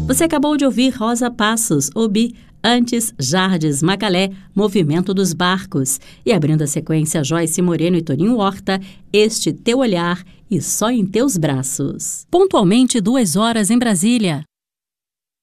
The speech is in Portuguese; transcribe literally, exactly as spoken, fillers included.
Você acabou de ouvir Rosa Passos, Obi, antes Jardes Macalé, Movimento dos Barcos. E abrindo a sequência, Joyce Moreno e Toninho Horta, Este Teu Olhar e Só em Teus Braços. Pontualmente duas horas em Brasília.